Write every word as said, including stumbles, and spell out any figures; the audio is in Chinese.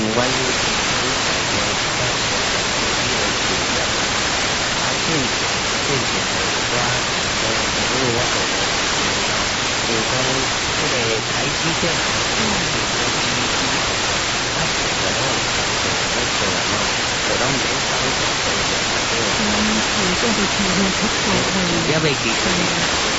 我有时感觉在我的努力的学习，发现这些我呃比如我做的比如讲这个开机键嗯我第一次他做的我做的做了嘛做到没少做做的嗯做的做的出错，特别被技术